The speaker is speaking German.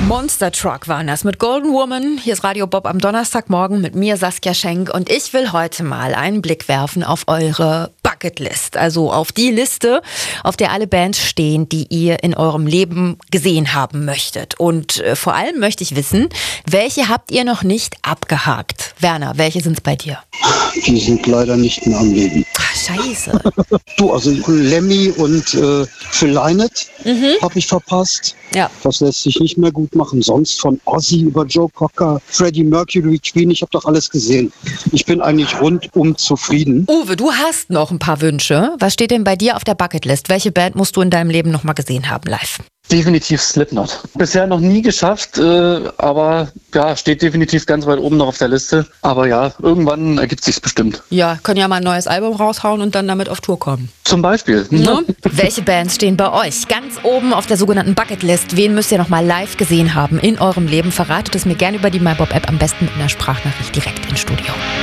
Monster Truck waren das mit Golden Woman. Hier ist Radio Bob am Donnerstagmorgen mit mir, Saskia Schenk. Und ich will heute mal einen Blick werfen auf eure Bucketlist. Also auf die Liste, auf der alle Bands stehen, die ihr in eurem Leben gesehen haben möchtet. Und vor allem möchte ich wissen, welche habt ihr noch nicht abgehakt? Werner, welche sind's bei dir? Die sind leider nicht mehr am Leben. Ach, scheiße. Du, also Lemmy und Phil Lynott habe ich verpasst. Ja. Das lässt sich nicht mehr gut machen. Sonst von Ozzy über Joe Cocker, Freddie Mercury, Queen, ich habe doch alles gesehen. Ich bin eigentlich rundum zufrieden. Uwe, du hast noch ein paar Wünsche. Was steht denn bei dir auf der Bucketlist? Welche Band musst du in deinem Leben noch mal gesehen haben live? Definitiv Slipknot. Bisher noch nie geschafft, aber ja, steht definitiv ganz weit oben noch auf der Liste. Aber ja, irgendwann ergibt sich's bestimmt. Ja, können ja mal ein neues Album raushauen und dann damit auf Tour kommen. Zum Beispiel. Ne? Welche Bands stehen bei euch ganz oben auf der sogenannten Bucketlist? Wen müsst ihr noch mal live gesehen haben in eurem Leben? Verratet es mir gerne über die MyBob-App, am besten mit einer Sprachnachricht direkt ins Studio.